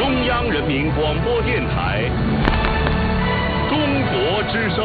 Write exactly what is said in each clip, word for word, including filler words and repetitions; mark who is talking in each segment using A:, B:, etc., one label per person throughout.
A: 中央人民广播电台中国之声。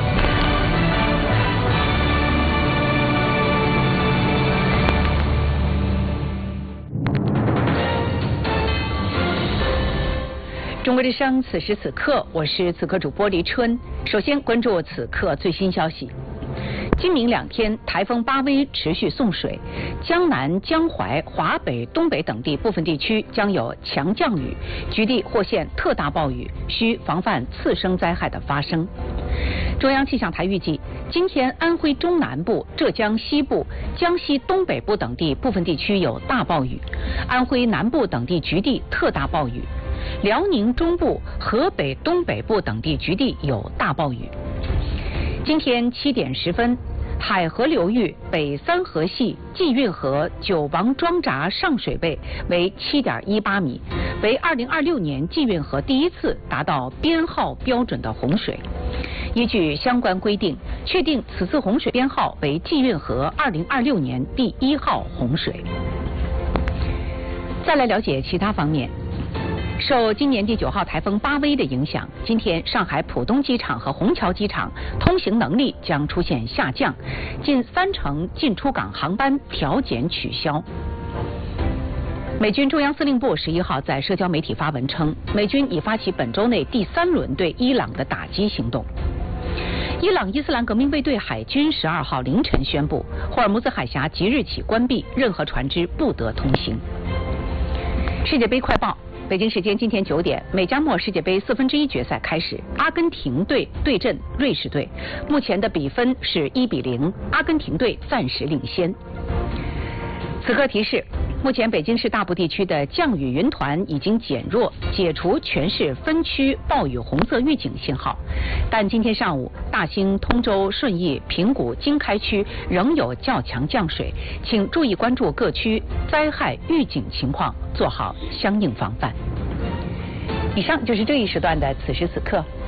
B: 中国之声，此时此刻，我是此刻主播黎春。首先关注此刻最新消息。今明两天，台风巴威持续送水，江南、江淮、华北、东北等地部分地区将有强降雨，局地或现特大暴雨，需防范次生灾害的发生。中央气象台预计，今天安徽中南部、浙江西部、江西东北部等地部分地区有大暴雨，安徽南部等地局地特大暴雨，辽宁中部、河北东北部等地局地有大暴雨。今天七点十分，海河流域北三河系济运河九王庄闸上水位为 七点一八米，为二零二六年济运河第一次达到编号标准的洪水。依据相关规定，确定此次洪水编号为济运河二零二六年第一号洪水。再来了解其他方面。受今年第九号台风巴威的影响，今天上海浦东机场和虹桥机场通行能力将出现下降，近三成进出港航班调减取消。美军中央司令部十一号在社交媒体发文称，美军已发起本周内第三轮对伊朗的打击行动。伊朗伊斯兰革命卫队海军十二号凌晨宣布，霍尔木兹海峡即日起关闭，任何船只不得通行。世界杯快报。北京时间今天九点，美加墨世界杯四分之一决赛开始，阿根廷队对阵瑞士队，目前的比分是一比零，阿根廷队暂时领先。此刻提示，目前北京市大部地区的降雨云团已经减弱，解除全市分区暴雨红色预警信号，但今天上午大兴、通州、顺义、平谷、经开区仍有较强降水，请注意关注各区灾害预警情况，做好相应防范。以上就是这一时段的此时此刻。